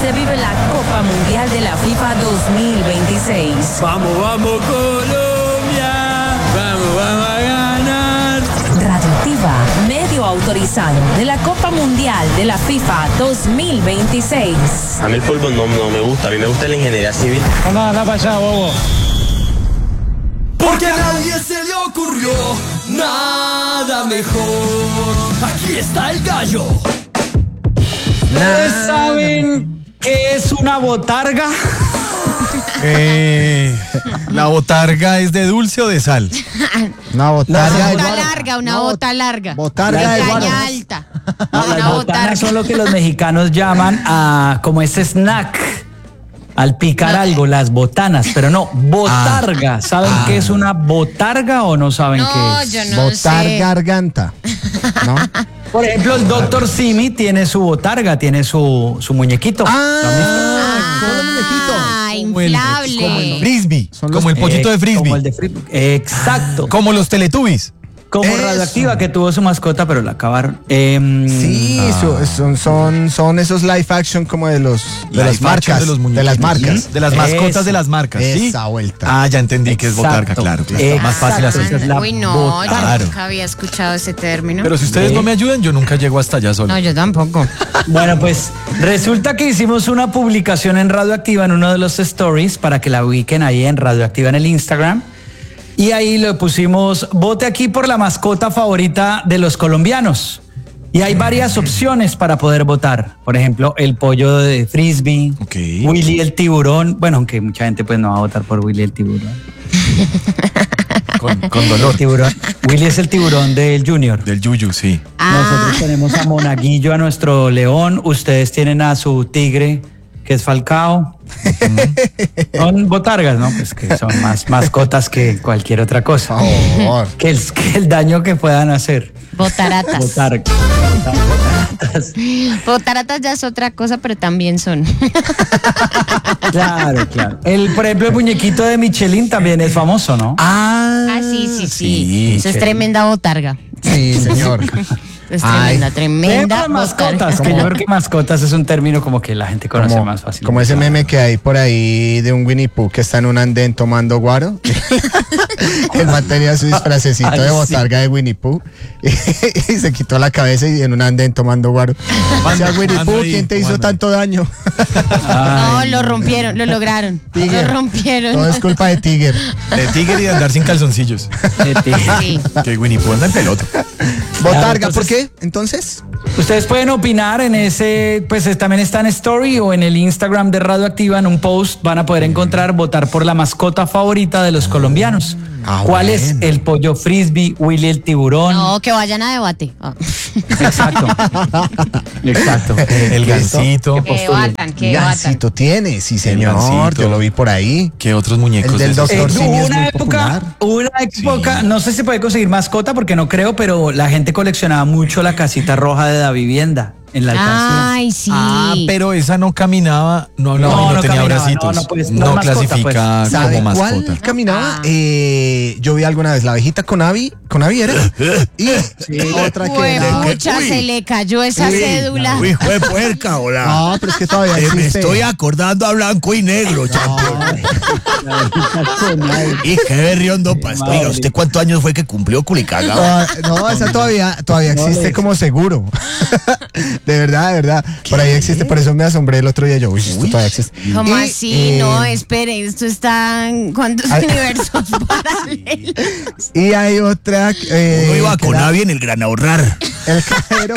se vive la Copa Mundial de la FIFA 2026. Vamos, vamos Colombia, vamos a ganar. Radioactiva, medio autorizado de la Copa Mundial de la FIFA 2026. A mí el fútbol no me gusta, a mí me gusta la ingeniería civil. Anda para allá, bobo. Porque a nadie se le ocurrió nada mejor. Aquí está el gallo. ¿Ustedes saben qué es una botarga? ¿La botarga es de dulce o de sal? Una botarga. Una bota larga. Botarga de guaro. Alta. Las botanas son lo que los mexicanos llaman como ese snack. Al picar algo, las botanas, pero no, botarga. ¿Saben qué es una botarga o no saben qué es? Yo no Botar sé. garganta. ¿No? Por ejemplo, el Dr. Simi tiene su botarga, tiene su muñequito. Inflable. Como el frisbee. Son Como el pollito de frisbee. Como el de frisbee. Exacto. Como los Teletubbies. Como Eso. Radioactiva, que tuvo su mascota, pero la acabaron. Sí, son esos live action como de las marcas. De los de las marcas. ¿Sí? De las mascotas Eso. de las marcas. ¿sí? Esa vuelta. Ah, ya entendí que es botarga, Exacto. claro. Más fácil así. Esa es la Uy, no, botarga. yo nunca había escuchado ese término. Pero si ustedes no me ayudan, yo nunca llego hasta allá solo. No, yo tampoco. Bueno, pues resulta que hicimos una publicación en Radioactiva en uno de los stories para que la ubiquen ahí en Radioactiva en el Instagram. Y ahí le pusimos, vote aquí por la mascota favorita de los colombianos. Y hay varias opciones para poder votar. Por ejemplo, el pollo de frisbee, Ok. Willy el tiburón. Bueno, aunque mucha gente pues no va a votar por Willy el tiburón. Con dolor. El tiburón. Willy es el tiburón del Junior. Del yuyu, sí. Nosotros tenemos a Monaguillo, a nuestro león. Ustedes tienen a su tigre, que es Falcao. Son botargas, ¿no? Pues que son más mascotas que cualquier otra cosa. Por favor. Que el daño que puedan hacer. Botaratas. Botaratas. Botaratas ya es otra cosa, pero también son. Claro, claro. Por ejemplo, el muñequito de Michelin también es famoso, ¿no? Sí. Eso es tremenda botarga. Sí, señor. Es Ay. tremenda mascotas, botarga. que yo creo que mascotas es un término como que la gente conoce más fácil. Como ese meme que hay por ahí de un Winnie Pooh que está en un andén tomando guaro. El man tenía su disfracecito de botarga de Winnie Pooh y se quitó la cabeza y en un andén tomando guaro. O sea, Winnie Pooh, ¿quién te hizo tanto daño? No, lo rompieron, lo lograron. Tiger. Lo rompieron. Todo es culpa de Tiger. De tigre y de andar sin calzoncillos. Sí. Que Winnie Pooh anda en pelota. Botarga, entonces- ¿por qué? Entonces, Ustedes pueden opinar en ese, pues también está en Story o en el Instagram de Radioactiva, en un post van a poder encontrar votar por la mascota favorita de los colombianos. ¿Cuál es? El pollo frisbee, Willy el tiburón. No, que vayan a debate. Exacto. Exacto. El gansito. Que debatan, que debatan. Gansito tiene, sí señor, Gansito. yo lo vi por ahí. ¿Qué otros muñecos? El del de esos? Dr. Simi es muy Hubo una época, no sé si se puede conseguir mascota porque no creo, pero la gente coleccionaba mucho la casita roja de Da Vivienda en la alcancía. Ay, sí. Pero esa no caminaba, no hablaba y no no tenía caminaba, bracitos. no, pues, no no es mascota, clasifica pues. ¿Sabe como cuál mascota. caminaba? Yo vi alguna vez la abejita con Abby era. Y otra que era. Pucha, se le cayó esa cédula. Uy, hijo de puerca, hola. No, pero es que todavía Me existe. estoy acordando a blanco y negro, champion. Y qué berriondo pastor. Oiga, ¿usted cuántos años fue que cumplió Culicaga? No, esa todavía existe como seguro. De verdad. Por ahí existe, por eso me asombré el otro día yo. Uy, esto todavía existe. ¿Cómo Y, así? No, espere, esto está en ¿cuántos universos paralelos? Y hay otra. Uno iba que con era Avi en el gran ahorrar. El cajero.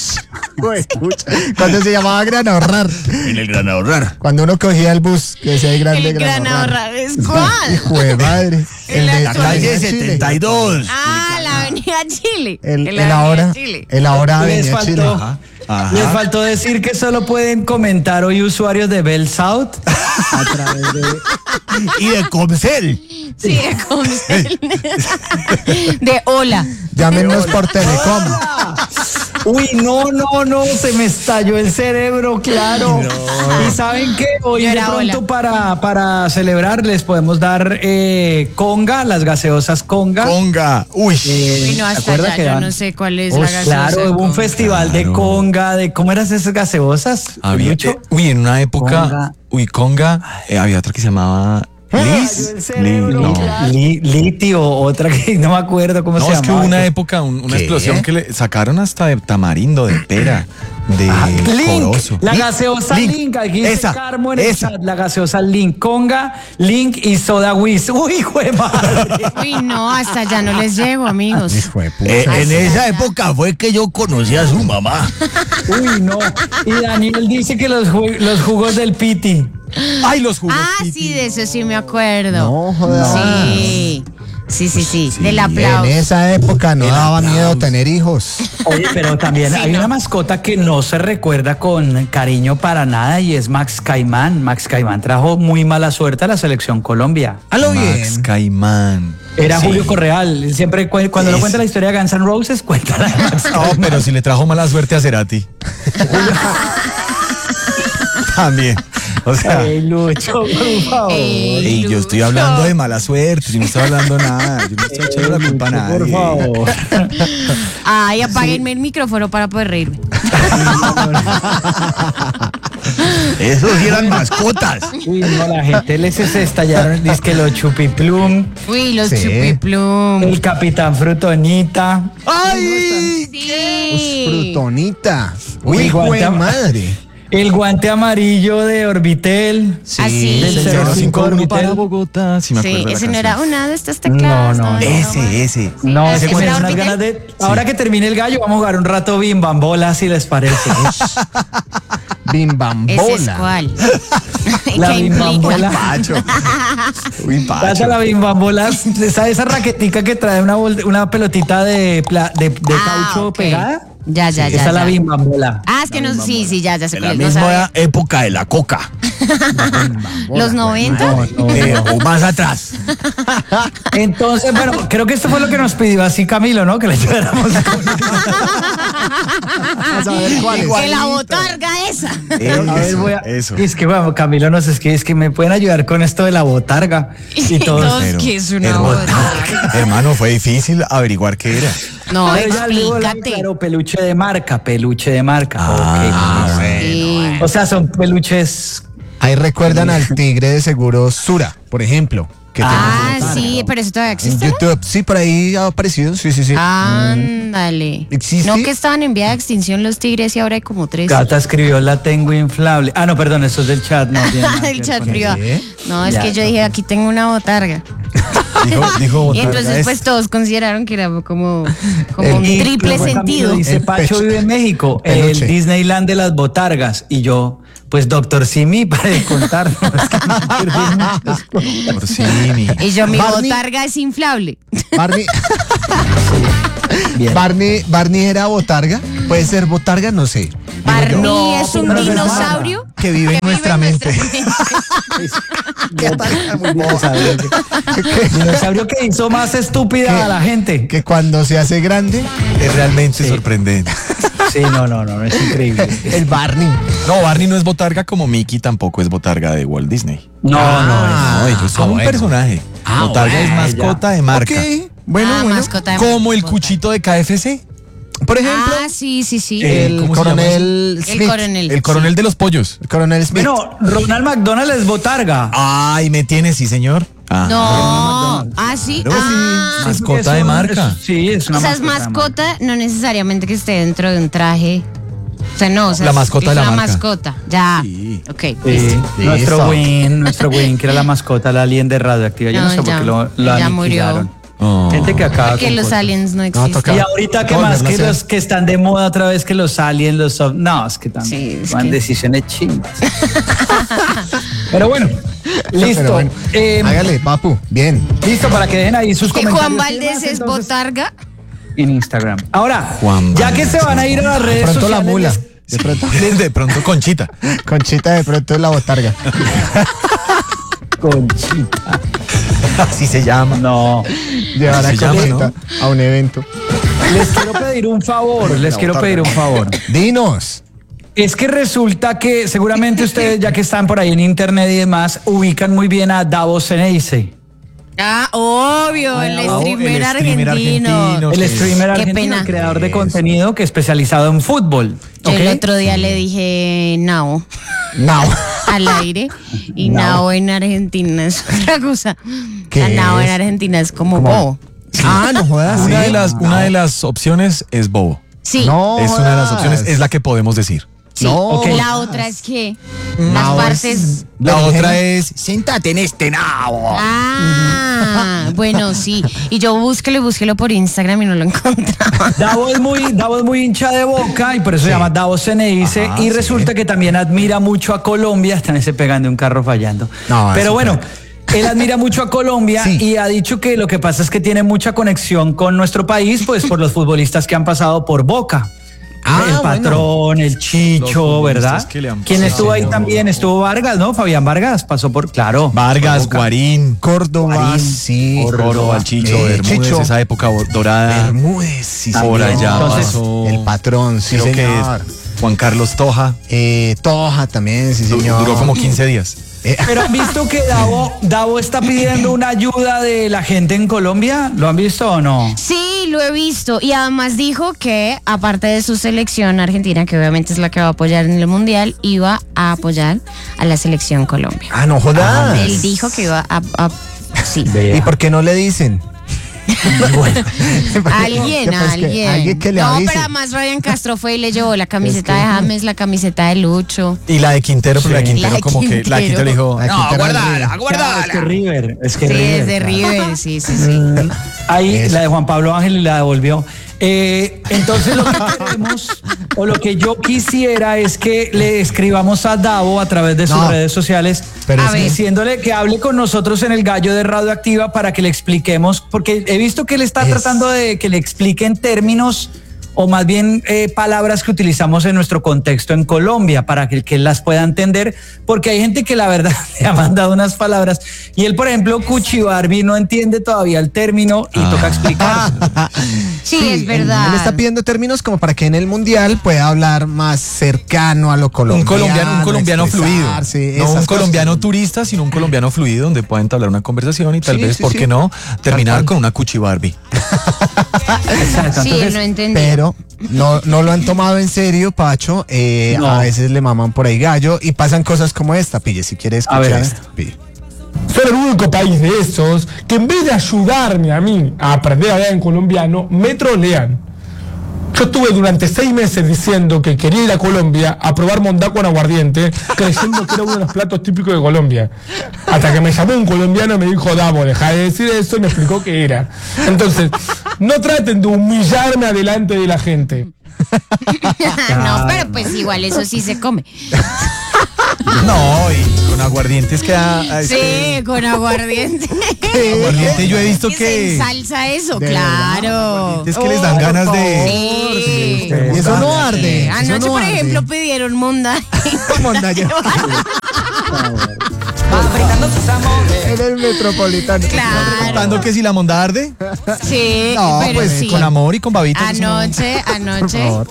Cuando se llamaba Gran Ahorrar. En el gran ahorrar. Cuando uno cogía el bus que decía ahí grande El Gran Ahorrar, ¿es Hijo cuál? de madre. El de La calle 72. Ah, la Avenida Chile. El Avenida ahora. Chile. El ahora Les Avenida Chile. faltó, les faltó decir que solo pueden comentar hoy usuarios de Bell South a través de... Y de Comcel. Sí, de Comcel. De Hola. Llámenos por Telecom. Uy, no, se me estalló el cerebro, claro. ¿Y saben qué? Hoy Yo de era pronto para celebrar les podemos dar Conga, las gaseosas Conga. Conga. Uy. Uy, no, hasta acuerdas allá, que yo dan? no sé cuál es Uy, la gaseosa. claro, hubo un Conga. festival de Conga, de ¿cómo eran esas gaseosas? Había, Lucho? en una época, Conga. Conga, había otra que se llamaba Liz. El cerebro, No. claro. Litio, otra que no me acuerdo cómo No, se es que llamaba. hubo una época, una ¿Qué? explosión que le sacaron hasta de tamarindo, de pera, de Link, corozo. la gaseosa Link, aquí dice esa, Carmo en el esa. chat, la gaseosa Link, Conga, Link y Soda Whiz. Uy, hijo de madre. Uy, no, hasta allá no les llego, amigos. Hijo de puta. En esa época fue que yo conocí a su mamá. Uy, no. Y Daniel dice que los jugos del Piti. Ay, los jugos. Ah, Piti. sí, de eso sí me acuerdo. No jodas. Sí, del En aplauso. esa época no daba miedo tener hijos. Oye, pero también Sí, hay no. una mascota que no se recuerda con cariño para nada y es Max Caimán. Max Caimán trajo muy mala suerte a la selección Colombia. Halo Max bien. Caimán. Era Julio Correal. Siempre cuando uno cuenta la historia de Guns N' Roses, cuenta la de Max No, Caimán. pero si le trajo mala suerte a Cerati. También. O sea, Ey, Lucho, por favor. ey, yo estoy hablando de mala suerte, yo no estoy hablando nada, yo no estoy echando la culpa a nadie. Por favor. Ay, apáguenme el micrófono para poder reírme. Esos sí eran mascotas. Uy, no, la gente se estallaron. Dice que los Chupiplum, Uy, los Sí. chupiplum. el Capitán Frutonita. ¡Ay! Sí. Frutonita. Uy, Uy, hijo de guanta- madre. El guante amarillo de Orbitel. Así. Del Sí. 05 para Orbitel. Bogotá, sí me acuerdo Sí, de la ese no era canción. una de estas tecladas. No, Ese. No, ¿Ese ese me era da unas Orbitel? ganas de. Ahora que termine el gallo, vamos a jugar un rato bim bam bola, si les parece. Bim Ese es bambola. cuál. La ¿Qué bim bam implica? bola. Pacho. Uy, Pasa Pacho. la bim bam bola, esa raquetica que trae una pelotita de caucho ok. pegada. Ya. Esa es la bim bam bola. Ah, es que no, sí, ya sé En cuál la es, no sabía. misma época de la coca. ¿Los 90? O más atrás. Entonces, bueno, creo que esto fue lo que nos pidió así Camilo, ¿no? Que le ayudáramos. Que la botarga esa. A ver, voy a. Eso. Es que, bueno, Camilo nos escribe, es que me pueden ayudar con esto de la botarga. Y todos. Todos, ¿qué es una hermano, botarga? hermano, fue difícil averiguar qué era. No, Pero ya luego explícate. claro, peluche de marca. Ah, Ok. Sí. O sea, son peluches. Ahí recuerdan al tigre de seguro Sura, por ejemplo. Que Ah, sí, pero eso todavía en existe. ¿no? YouTube. Sí, por ahí ha aparecido. Sí. Ándale. ¿Existe? No que estaban en vía de extinción los tigres y ahora hay como 3. Gata escribió, la tengo inflable. Ah, no, perdón, eso es del chat. No, tiene nada que El ver chat con privado. eso. No, es Ya, que yo no. dije, aquí tengo una botarga. Dijo Y botarga entonces es- pues todos consideraron que era como El- un Y triple luego Camilo sentido. Dice, El Pacho pecho. vive en México, el Peluche. Disneyland de las botargas. Y yo, pues Doctor Simi, para de contarnos. Por Simi. Y yo, mi Barney. botarga es inflable. Barney, Bien. Barney era botarga. Puede ser botarga, no sé. Barney No, es un pero no es dinosaurio Que vive en nuestra mente. Dinosaurio que hizo más estúpida ¿Qué? a la gente. Que cuando se hace grande, Es realmente sorprendente. Sí, no, es increíble. el Barney. No, Barney no es botarga como Mickey tampoco es botarga de Walt Disney. No, No, ellos son un bueno. personaje. Botarga es mascota de marca. Ok, bueno. mascota de Como el botarga. cuchito de KFC. Por ejemplo, Ah, sí. el ¿cómo se coronel El Smith. coronel. El coronel de los pollos. El coronel Smith. Bueno, Ronald McDonald es botarga. Ay, me tiene, sí, señor. Ah. No. Ah, sí. Pero sí, Ah. mascota Es de un- marca. Sí, es una O sea, es mascota. mascota, no necesariamente que esté dentro de un traje. O sea, no, o sea, La es- mascota es de la una marca. mascota. Ya. Sí. Ok. Sí, listo. nuestro Win, que era la mascota, la alien de Radioactiva. Yo no, No, sé por ya, qué lo ya murió. aniquilaron. Oh. Gente que acaba Porque con los cosas. aliens no No, existen. toca- Y ahorita que No, más no que sé. los que están de moda otra vez que los aliens, no, es que también Sí, es van que- decisiones chimbas. Pero bueno, listo. Pero bueno, hágale, papu. Bien. Listo para que dejen ahí sus Que comentarios. Juan Valdés Temas, es entonces, botarga. en Instagram. Ahora, Juan ya que Valdés se van a ir a las De redes pronto la sociales, mula. les- De pronto. De pronto Conchita. Conchita de pronto es la botarga. Conchita. Así se llama. No. Llevar a Se llama, Conchita a un evento. Les quiero pedir un favor. Dinos. Es que resulta que seguramente ustedes, ya que están por ahí en internet y demás, ubican muy bien a Davos Ceneice. Ah, obvio, el streamer argentino. El streamer argentino, pena. El creador de contenido que especializado en fútbol. Yo ¿ok? el otro día le dije Nao No. al aire y Nao en Argentina es otra cosa. ¿Qué Nao en es? Argentina es como bobo. Ah, no jodas. Una de las opciones es bobo. Sí. No Es una de las jodas. opciones, es la que podemos decir. Sí. No. Ok. La otra es que las Nao partes. La otra es, siéntate en este nabo. Ah, bueno, sí. Y yo búsquelo por Instagram y no lo encontraba. Davo es muy hincha de Boca y por eso se llama Davos Ceneice. Ajá, Y sí. resulta que también admira mucho a Colombia. Están ese pegando un carro fallando. No, pero eso bueno, él admira mucho a Colombia Sí. y ha dicho que lo que pasa es que tiene mucha conexión con nuestro país, pues por los futbolistas que han pasado por Boca. Ah, El Patrón, el Los Chicho, futbolistas ¿verdad? que le han ¿Quién pasado. estuvo ahí también? Estuvo Vargas, ¿no? Fabián Vargas pasó por, claro. Vargas, por Boca. Guarín, Córdoba, Guarín, sí. Córdoba, Chicho, Bermúdez, Chicho. esa época dorada. Bermúdez, sí, Por señor. allá Entonces, pasó, el patrón, sí, creo que señor. es Juan Carlos Toja. Toja también, sí, señor. Duró como 15 días. Pero han visto que Davo está pidiendo una ayuda de la gente en Colombia. ¿Lo han visto o no? Sí, lo he visto. Y además dijo que, aparte de su selección argentina, que obviamente es la que va a apoyar en el Mundial, iba a apoyar a la selección Colombia. Ah, no jodas. Él dijo que iba a sí. ¿Y por qué no le dicen? Alguien Alguien que le no, avise. pero además Ryan Castro fue y le llevó la camiseta de James, la camiseta de Lucho. Y la de Quintero, pero la de Sí. Quintero La de como que la de Quintero le dijo, La de no, Quintero guardala, es guardala. Es que River. Es que Sí, River, es de claro. River, sí, sí, sí. Ahí Eso. la de Juan Pablo Ángel y la devolvió. Entonces lo que queremos o lo que yo quisiera es que le escribamos a Davo a través de sus No. redes sociales Pero A es ver. diciéndole que hable con nosotros en el Gallo de Radioactiva para que le expliquemos, porque he visto que él está tratando de que le expliquen términos o más bien palabras que utilizamos en nuestro contexto en Colombia para que él las pueda entender, porque hay gente que la verdad le ha mandado unas palabras y él, por ejemplo, Cuchibarbi no entiende todavía el término y toca explicar. Sí, es verdad. Él está pidiendo términos como para que en el mundial pueda hablar más cercano a lo un colombiano. colombiano fluido. expresarse, No esas un cosas. colombiano turista, sino un colombiano fluido donde pueda entablar una conversación y tal Sí, vez, sí, ¿por sí. qué no? Terminar cual. con una cuchibarbi. Exacto. Sí, Entonces, no entendí. Pero no lo han tomado en serio, Pacho. No. A veces le maman por ahí gallo y pasan cosas como esta. Pille, si quieres A ver, escuchar a ver. esto. Pille. Soy el único país de esos que en vez de ayudarme a mí a aprender a hablar en colombiano, me trolean. Yo estuve durante 6 meses diciendo que quería ir a Colombia a probar mondá con aguardiente, creyendo que era uno de los platos típicos de Colombia. Hasta que me llamó un colombiano y me dijo, Davo, deja de decir eso, y me explicó qué era. Entonces, no traten de humillarme adelante de la gente. No, pero pues igual eso sí se come. No, y con aguardientes queda. Sí, con aguardiente. Aguardiente yo he visto Se que. ensalza eso, De claro. Es que les dan ganas de. Sí. Y eso no arde. eso Anoche, no por arde. ejemplo, pidieron monda. Mondaña. En el Metropolitano. Claro. ¿Que si la monda arde? Sí, No, pero pues sí. con amor y con babitas. eso no- Anoche favor.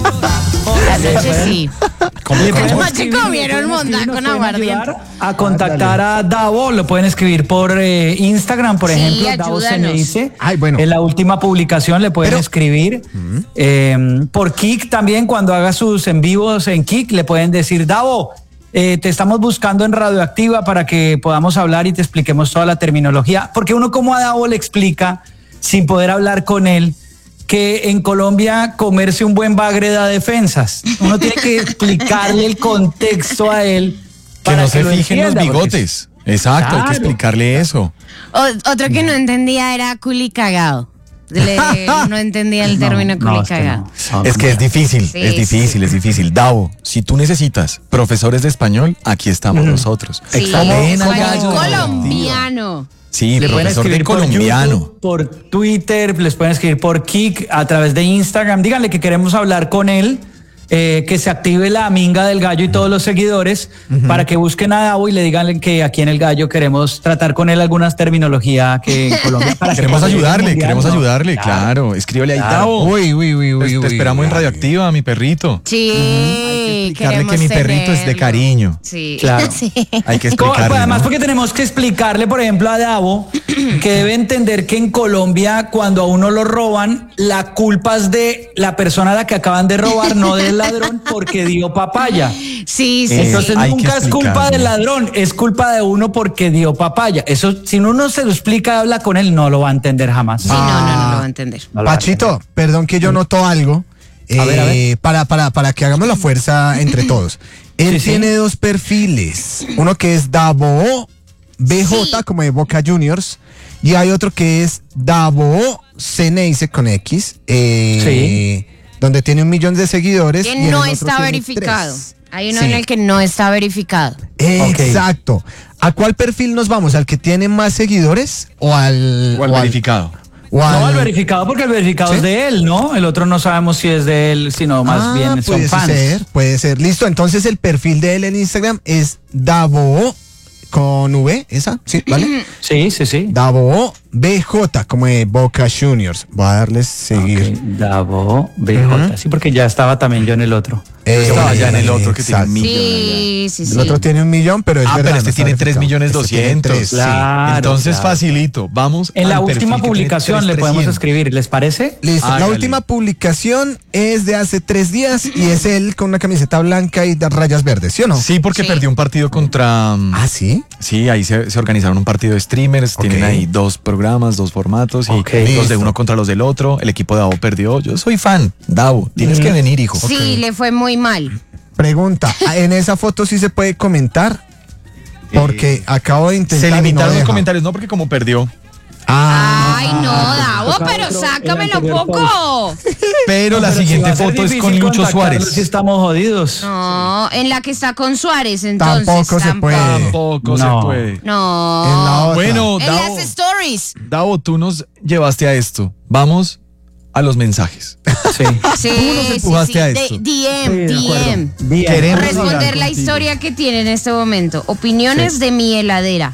sí. Le pueden Anoche escribir, comieron nos mondá pueden con ayudar aguardiente. a contactar a Davo, lo pueden escribir por Instagram, por Sí, ejemplo, Davo ayúdanos. Ceneice. Ay, bueno. En la última publicación le pueden escribir. Por Kik también, cuando haga sus en vivos en Kik, le pueden decir, Davo, te estamos buscando en Radioactiva para que podamos hablar y te expliquemos toda la terminología. Porque uno como a Davo le explica, sin poder hablar con él, que en Colombia comerse un buen bagre da defensas. Uno tiene que explicarle el contexto a él. Que para no se lo fijen los entienda, porque bigotes. Exacto, hay que Claro. explicarle eso. Otro que no entendía era culi cagado. No entendía el término culi es que cagado. no. Es que es difícil, Sí, es difícil, es difícil. Davo, si tú necesitas profesores de español, aquí estamos nosotros. Sí, Ven al español gallo de colombiano. Sí, Le pueden profesor de escribir por colombiano. YouTube, por Twitter, les pueden escribir por Kik a través de Instagram. Díganle que queremos hablar con él que se active la minga del gallo y todos los seguidores para que busquen a Davo y le digan que aquí en el gallo queremos tratar con él algunas terminología que en Colombia para Queremos ayudarle, claro. Escríbele ahí, Davo. Te esperamos en Radioactiva, mi perrito. Sí, Explicarle que mi perrito es de cariño. Sí, Claro. sí. Hay que explicarle. Además, ¿no? porque tenemos que explicarle, por ejemplo, a Davo que debe entender que en Colombia, cuando a uno lo roban, la culpa es de la persona a la que acaban de robar, no del ladrón, porque dio papaya. Sí. Entonces hay nunca que es culpa explicarle. del ladrón, es culpa de uno porque dio papaya. Eso, si uno se lo explica y habla con él, no lo va a entender jamás. Sí, no lo va a entender. No lo va a Pachito, perdón que yo noto algo. A ver. Para que hagamos la fuerza entre todos. Él Sí, sí. tiene dos perfiles. Uno que es Davo BJ, como de Boca Juniors. Y hay otro que es Davo Ceneice con X. Donde tiene 1 millón de seguidores. y Que en el no otro está tiene verificado. 3. Hay uno Sí. en el que no está verificado. Exacto. ¿A cuál perfil nos vamos? ¿Al que tiene más seguidores o al verificado? o al- No, el verificado, porque el verificado ¿Sí? es de él, ¿no? El otro no sabemos si es de él, sino más bien son fans. Puede ser. Listo, entonces el perfil de él en Instagram es Davo con V, esa, sí, ¿vale? Sí. Davo BJ, como de Boca Juniors. Voy a darles seguir. Ok, Davo BJ. Sí, porque ya estaba también yo en el otro. Estaba ya en el otro que tiene exacto. 1 millón. Sí. El otro tiene 1 millón, pero es verdad. Pero este no está tiene 3 verificado. millones Este tiene 200. tres, sí. Claro, Entonces claro. facilito. Vamos En la al perfil última que tiene publicación le podemos 300. escribir, ¿les parece? Listo, la Hágale. última publicación es de hace 3 días y es él con una camiseta blanca y de rayas verdes, ¿sí o no? Sí, porque Sí. perdió un partido contra... Ah, ¿sí? Sí, ahí se organizaron un partido de streamers, tienen ahí 2 programas, 2 formatos y Ok. los de Listo. uno contra los del otro. El equipo de Davo perdió. Yo soy fan, Davo. Tienes que venir, hijo. Sí, le fue muy mal. Pregunta, ¿en esa foto sí se puede comentar? Porque acabo de intentar Se y no limitaron los deja. comentarios, no porque como perdió. Ay, no, Davo, pero sácamelo poco. Pero la siguiente foto es con Lucho Suárez. Si estamos jodidos. No, en la que está con Suárez, entonces. Tampoco se puede. Tampoco No. se puede. No. En la otra. Bueno, En Davo, las stories. Davo, tú nos llevaste a esto. Vamos a los mensajes. Sí. Sí, nos empujaste a esto. DM. Bien. Queremos Responder la contigo. historia que tiene en este momento. Opiniones de mi heladera.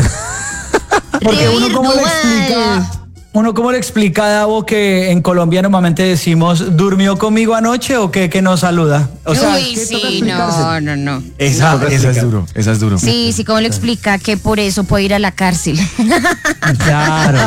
Porque De uno cómo le virtual. explica, a Davo que en Colombia normalmente decimos ¿durmió conmigo anoche o qué que nos saluda? O sea, Uy, es que toca sí, explicarse. no. Esa es duro. Sí, ¿cómo le explica que por eso puede ir a la cárcel? Claro.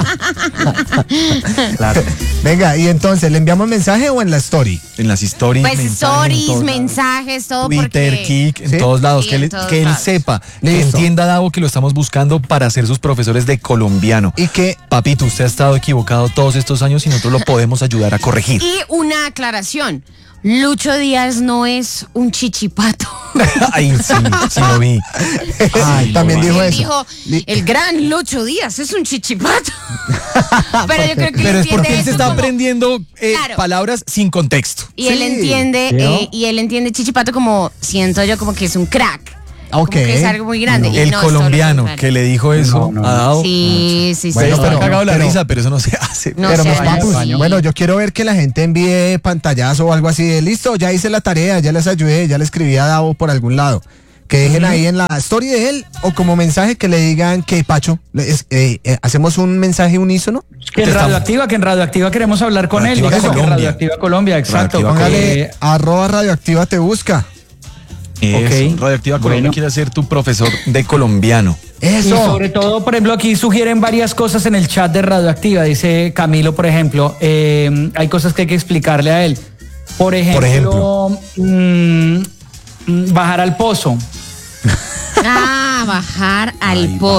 Claro. Venga, y entonces, ¿le enviamos mensaje o en la story? En las stories, Pues mensajes, en stories, todos lados. mensajes, todo Twitter, porque... Kik, en ¿Sí? todos lados, Sí, que, en él, todos que él lados. sepa, que Listo. entienda, Davo, que lo estamos buscando para ser sus profesores de colombiano. Y que Papito, usted ha estado equivocado todos estos años y nosotros lo podemos ayudar a corregir. Y una aclaración. Lucho Díaz no es un chichipato. Ay, sí lo vi. Ay, también no, dijo Él eso. dijo, el gran Lucho Díaz es un chichipato. Pero yo creo que Pero él es porque entiende él se eso está como- aprendiendo Claro. palabras sin contexto. Y él Sí, entiende, ¿no? y él entiende chichipato como, siento yo, como que es un crack. Ok. Como que es algo muy grande. Y El no, es todo lo colombiano contrario. que le dijo eso No, no, a Davo. Sí. Bueno, Está pero- cagado la pero- risa, pero eso no se hace. No pero se mis hace papus, así. bueno, yo quiero ver que la gente envíe pantallazo o algo así de listo, ya hice la tarea, ya les ayudé, ya le escribí a Davo por algún lado. Que dejen ahí en la story de él o como mensaje que le digan que Pacho, hacemos un mensaje unísono. Que en Radioactiva queremos hablar con él. Radioactiva Dígale que Colombia. Radioactiva Colombia, exacto. Radioactiva Póngale @radioactiva te busca. Eso, Ok. Radioactiva Colombia Bueno. quiere ser tu profesor de colombiano. Y Eso. sobre todo, por ejemplo, aquí sugieren varias cosas en el chat de Radioactiva. Dice Camilo, por ejemplo, hay cosas que hay que explicarle a él. Por ejemplo, bajar al pozo. Ah, bajar al pozo.